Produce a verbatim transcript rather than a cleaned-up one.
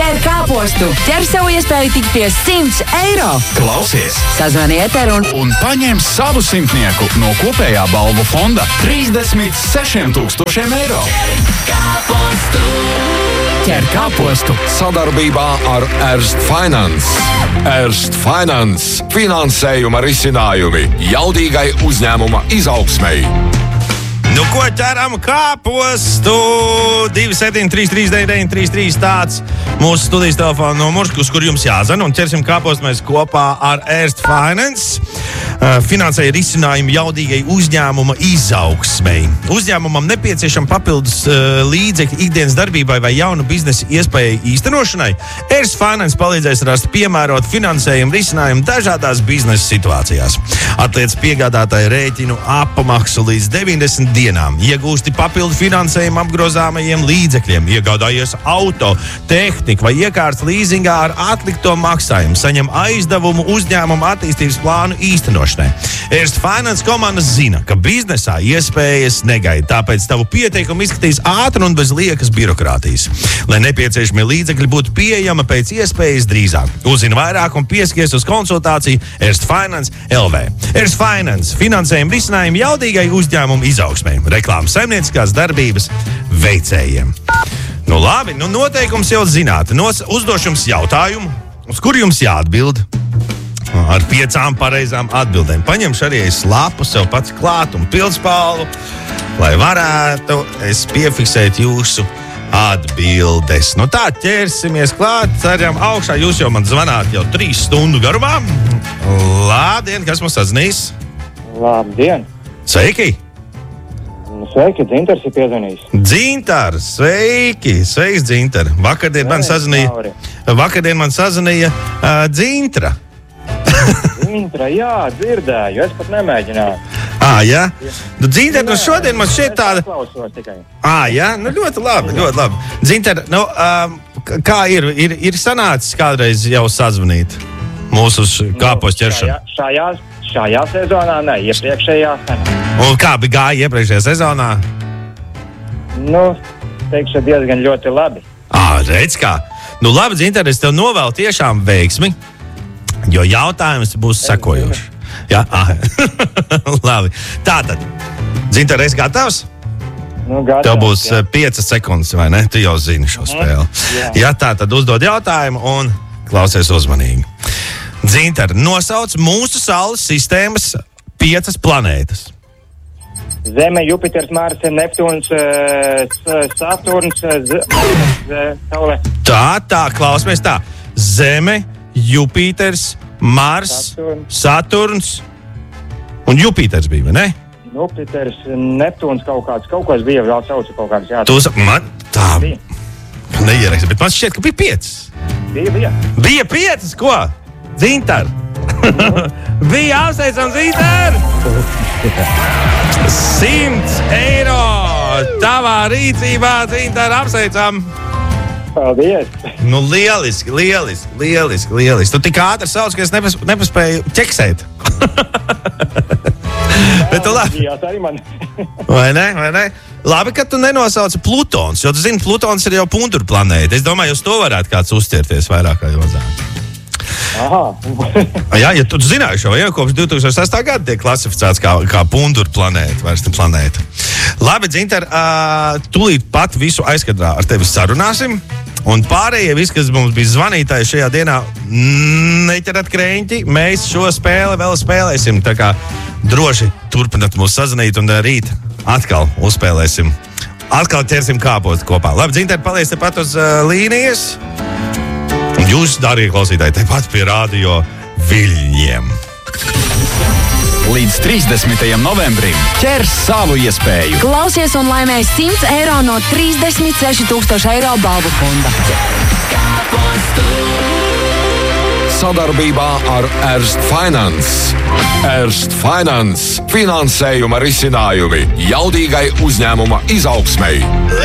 Ķer kāpostu. Ķer sev iespēju tikt pie simts eiro. Klausies! Sazvani ēteru un, un paņem savu simtnieku no kopējā balvu fonda trīsdesmit sešiem tūkstošiem eiro. Ķer kāpostu sadarbībā ar Erst Finance. Erst Finance – finansējuma risinājumi jaudīgai uzņēmuma izaugsmei. Nu, ko ķeram kāpostu? divi septiņi trīs trīs deviņi deviņi trīs trīs tāds mūsu studijas telefona numurs, uz kur jums jāzvan. Un ķersim kāpostu mēs kopā ar Erst Finance. Uh, finansēja risinājumu jaudīgai uzņēmuma izaugsmei. Uzņēmumam nepieciešama papildus uh, līdzekļi ikdienas darbībai vai jaunu biznesa iespēju īstenošanai. Erst Finance palīdzēs rast piemērot finansējumu risinājumu dažādās biznesa situācijās. Atliec piegādātāju rēķinu apmaksu līdz deviņdesmit dienām. Iegūsti papildu finansējumu apgrozāmajiem līdzekļiem. Iegādājies auto, tehniku vai iekārtas līzingā ar atlikto maksājumu. Saņem aizdevumu uzņēmuma attīstības plānu īstenošanai. Erst Finance komanda zina, ka biznesā iespējas negaida, tāpēc tavu pieteikumu izskatīs ātri un bez liekas birokrātijas. Lai nepieciešamie līdzekļi būtu pieejami pēc iespējas drīzāk. Uzzini vairāk un pieskies uz konsultāciju Erst Finance L V. Erst Finance – finansējuma risinājumu jaudīgai uzņēmumu izaugsmei, reklāmas saimnieciskās darbības veicējiem. Nu labi, nu noteikums jau zināt. Nos, uzdošu jums jautājumu, uz kuru jums jāatbild. Ar piecām pareizām atbildēm. Paņemšu arī es lapu sev pats klāt un pildspalvu, lai varētu es piefiksēt jūsu atbildes. Nu tā, ķersimies klāt, ceram augšā. Jūs jau man zvanāt jau trīs stundu garumā. Labdien, kas mums sazvanīs? Labdien! Sveiki! Sveiki, Dzintars ir piezvanījis. Dzintars, sveiki! Sveiks, Dzintar! Vakardien man sazvanīja, vakardien man sazvanīja uh, Dzintra. Intra, jā, dzirdēju, es pat nemēģināju. Ā, jā? Nu, Dzintar, nu šodien man šķiet tāda... Es klausos tikai. Ā, jā? Nu ļoti labi, ļoti labi. Dzintar, nu, um, kā ir? Ir, ir sanācis kādreiz jau sazvanīt mūsu kāpostu ķeršanu? Nu, šajā, šajā, šajā sezonā, ne, iepriekšējā senā. Un kā bija gāja iepriekšējā sezonā? Nu, teikšu diezgan ļoti labi. Ā, redz kā. Nu labi, Dzintar, es tev novēlu tiešām veiksmi. Jo jautājums būs sekojošs. Jā, ah. Labi. Tātad, Dzintar, esi gatavs? Nu, gatavs, tev būs jā. piecas sekundes, vai ne? Tu jau zini šo spēli. Jā, jā tā tad uzdod jautājumu un klausies uzmanīgi. Dzintar, nosauc mūsu Saules sistēmas piecas planētas. Zeme, Jupiters, Mars, Neptūns, Saturns, Saule. Tā, tā, klausamies tā. Zeme, Jupiters, Mars, Saturns, Saturns un Jupiters bija, vai ne? Jupiters, Neptūns kaut kāds, kaut kāds bija, vēl saucu kaut kāds jātājums. Tu saki, man tā neieraksta, bet man šķiet, ka bija piecas. Bija, bija. Bija piecas, ko? Dzintar. Bija apsveicam, Dzintar. Simts eiro tavā rīcībā, Dzintar, apsveicam. Paldies! Nu, lieliski, lieliski, lieliski, lieliski. Tu tik ātri sauc, ka es nepas, nepaspēju ķeksēt. Bet tu labi. Jā, arī man. Vai ne, vai ne? Labi, ka tu nenosauci Plutons, jo tu zini, Plutons ir jau punduru planēta. Es domāju, uz to varētu kāds uzķerties vairāk kā mazāk. Aha. Jā, ja tu zināji šo, jau kopš divi tūkstoši sestā gada tiek klasificēts kā, kā punduru planēta, vairs ne planēta. Labi, Dzintar, uh, tūlīt pat visu aizkadrā ar tevi sarunāsim. Un pārējie visi, kas mums bija zvanītāji šajā dienā, neķerat kreņķi, mēs šo spēli vēl spēlēsim. Tā kā droši turpināt mūs sazvanīt un rīt atkal uzspēlēsim. Atkal ķersim kāpostu kopā. Labi, Dzintar, paliec tepat uz uh, līnijas. Un jūs, dārgie klausītāji, tepat pie radio viļņiem. Līdz trīsdesmitajam novembrim ķer savu iespēju. Klausies un laimē simts eiro no trīsdesmit seši tūkstoši eiro balvu fonda. Sadarbībā ar Erst Finance. Erst Finance – finansējuma risinājumi jaudīgai uzņēmuma izaugsmei.